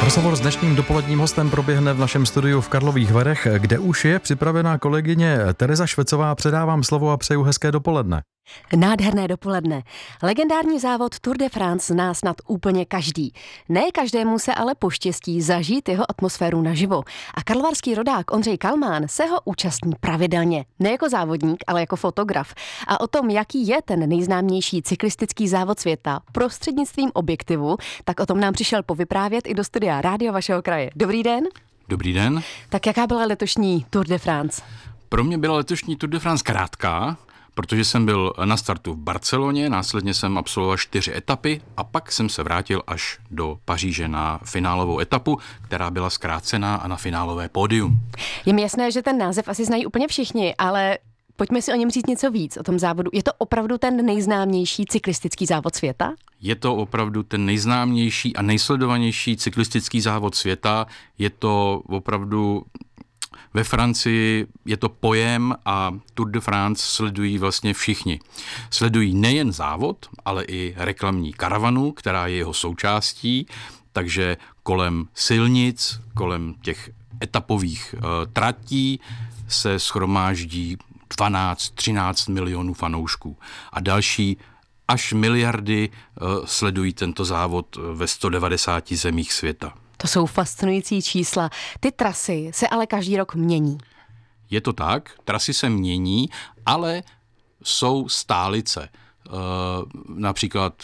Rozhovor s dnešním dopoledním hostem proběhne v našem studiu v Karlových Varech, kde už je připravená kolegyně Tereza Švecová. Předávám slovo a přeju hezké dopoledne. Nádherné dopoledne. Legendární závod Tour de France zná snad úplně každý. Ne každému se ale poštěstí zažít jeho atmosféru naživo. A karlovarský rodák Ondřej Kalmán se ho účastní pravidelně. Ne jako závodník, ale jako fotograf. A o tom, jaký je ten nejznámější cyklistický závod světa prostřednictvím objektivu, tak o tom nám přišel povyprávět i do studia Rádia vašeho kraje. Dobrý den. Dobrý den. Tak jaká byla letošní Tour de France? Pro mě byla letošní Tour de France krátká, protože jsem byl na startu v Barceloně, následně jsem absolvoval 4 etapy a pak jsem se vrátil až do Paříže na finálovou etapu, která byla zkrácená a na finálové pódium. Je mi jasné, že ten název asi znají úplně všichni, ale pojďme si o něm říct něco víc, o tom závodu. Je to opravdu ten nejznámější cyklistický závod světa? Je to opravdu ten nejznámější a nejsledovanější cyklistický závod světa. Je to opravdu... Ve Francii je to pojem a Tour de France sledují vlastně všichni. Sledují nejen závod, ale i reklamní karavanu, která je jeho součástí, takže kolem silnic, kolem těch etapových tratí se shromáždí 12-13 milionů fanoušků. A další až miliardy sledují tento závod ve 190 zemích světa. To jsou fascinující čísla. Ty trasy se ale každý rok mění. Je to tak, trasy se mění, ale jsou stálice. Například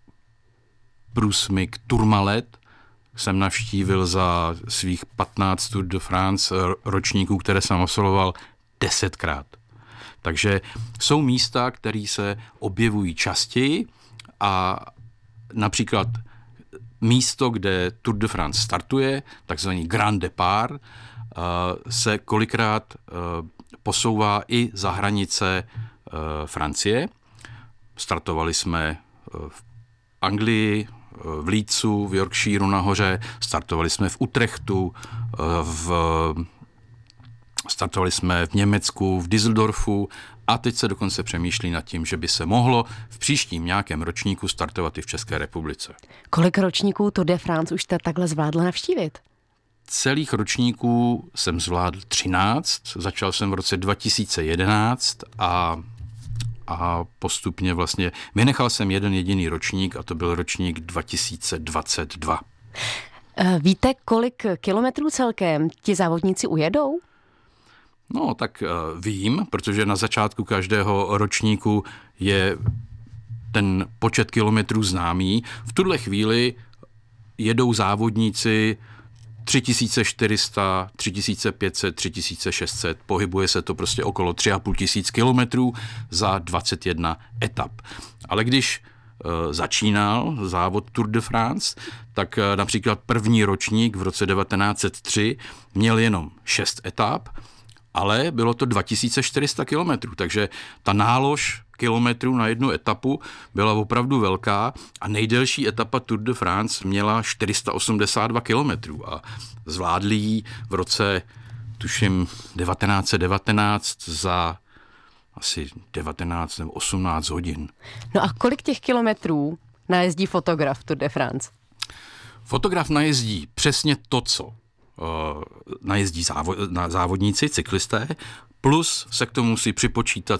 průsmyk Tourmalet jsem navštívil za svých 15 Tour de France ročníků, které jsem absolvoval 10krát. Takže jsou místa, které se objevují častěji a například místo, kde Tour de France startuje, takzvaný Grand Départ, se kolikrát posouvá i za hranice Francie. Startovali jsme v Anglii, v Leedsu, v Yorkshireu nahoře, startovali jsme v Utrechtu, startovali jsme v Německu, v Düsseldorfu a teď se dokonce přemýšlí nad tím, že by se mohlo v příštím nějakém ročníku startovat i v České republice. Kolik ročníků Tour de France už jste takhle zvládl navštívit? Celých ročníků jsem zvládl 13, začal jsem v roce 2011 a postupně vlastně vynechal jsem jeden jediný ročník a to byl ročník 2022. Víte, kolik kilometrů celkem ti závodníci ujedou? No, tak vím, protože na začátku každého ročníku je ten počet kilometrů známý. V tuhle chvíli jedou závodníci 3400, 3500, 3600, pohybuje se to prostě okolo 3500 kilometrů za 21 etap. Ale když začínal závod Tour de France, tak například první ročník v roce 1903 měl jenom 6 etap, ale bylo to 2400 kilometrů, takže ta nálož kilometrů na jednu etapu byla opravdu velká a nejdelší etapa Tour de France měla 482 kilometrů a zvládli ji v roce, tuším, 1919 za asi 19 nebo 18 hodin. No a kolik těch kilometrů najezdí fotograf Tour de France? Fotograf najezdí přesně to, co najezdí závodníci, cyklisté, plus se k tomu musí připočítat